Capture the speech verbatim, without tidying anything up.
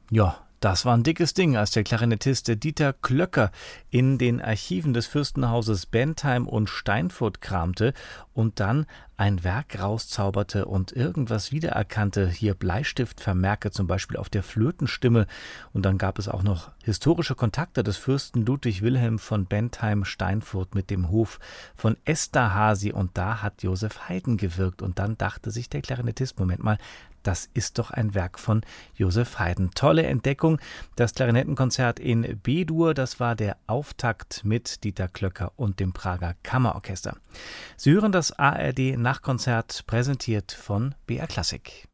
Ja, das war ein dickes Ding, als der Klarinettist Dieter Klöcker in den Archiven des Fürstenhauses Bentheim und Steinfurt kramte und dann ein Werk rauszauberte und irgendwas wiedererkannte. Hier Bleistiftvermerke zum Beispiel auf der Flötenstimme. Und dann gab es auch noch historische Kontakte des Fürsten Ludwig Wilhelm von Bentheim-Steinfurt mit dem Hof von Esterházy. Und da hat Joseph Haydn gewirkt. Und dann dachte sich der Klarinettist, Moment mal, das ist doch ein Werk von Joseph Haydn. Tolle Entdeckung. Das Klarinettenkonzert in B-Dur, das war der Auftakt mit Dieter Klöcker und dem Prager Kammerorchester. Sie hören das A R D-Nachkonzert, präsentiert von B R Klassik.